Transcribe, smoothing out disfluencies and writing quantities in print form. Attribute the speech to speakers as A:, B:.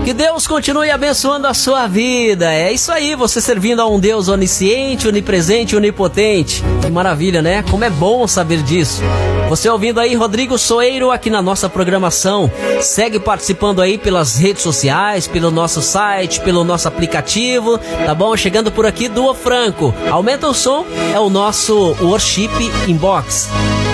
A: Que Deus continue abençoando a sua vida. É isso aí, você servindo a um Deus onisciente, onipresente, onipotente. Que maravilha, né? Como é bom saber disso. Você ouvindo aí Rodrigo Soeiro aqui na nossa programação. Segue participando aí pelas redes sociais, pelo nosso site, pelo nosso aplicativo, tá bom? Chegando por aqui, Duo Franco. Aumenta o som, é o nosso Worship Inbox.